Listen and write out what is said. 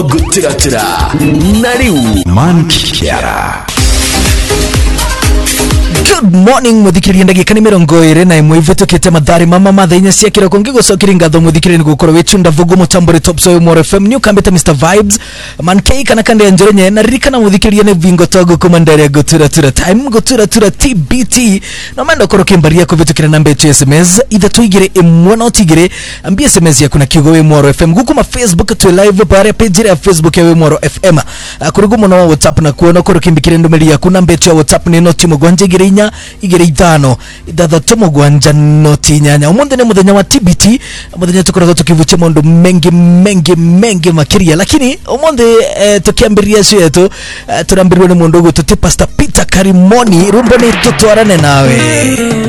Gutira Nariu Mankiara. Good morning muthikiri ndagika ni mirongo ire na imwe iveto kete madhari mama madhainya cia kiroko ngigo sokiri ngatho muthikiri ni gukoro wechunda vugo mutambore top so more FM new kambeta Mr Vibes man K kana kande anjorenya na rikana muthikiri ne vingo togo komandare gutira time gutira TBT no mando koroke mbaria ko veto kira namba SMS ida tuigire imwono tigire ambia SMS ya kuna kigo we more FM gukuma Facebook to live bare page ya Facebook ya we more FM kurugumo na WhatsApp na kuona koroke mbikire ndomeli ya kuna mbeto ya WhatsApp ni noti mugwanje igirinya igire ithano ithathatu mugwanja noti nyanya umunde ne muthenya wa TBT muthenya tukoragwo tukivucha mondo mengi makiria lakini umunde tukiambiria cio yetu turambirwe ne mondo go tuti Pastor Peter Karimoni rumba ni tutwarane nawe.